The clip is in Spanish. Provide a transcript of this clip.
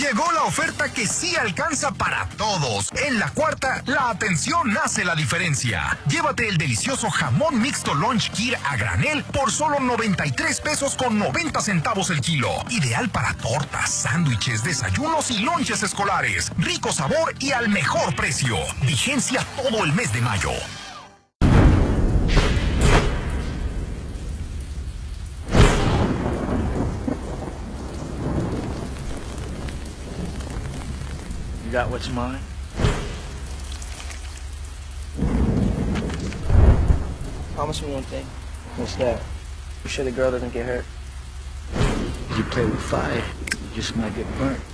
Llegó la oferta que sí alcanza para todos. En La Cuarta, la atención hace la diferencia. Llévate el delicioso jamón mixto Lunch Kir a granel por solo 93 pesos con 90 centavos el kilo. Ideal para tortas, sándwiches, desayunos y lonches escolares. Rico sabor y al mejor precio. Vigencia todo el mes de mayo. You got what's mine? Promise me one thing. What's that? You sure the girl doesn't get hurt? You play with fire, you just might get burnt.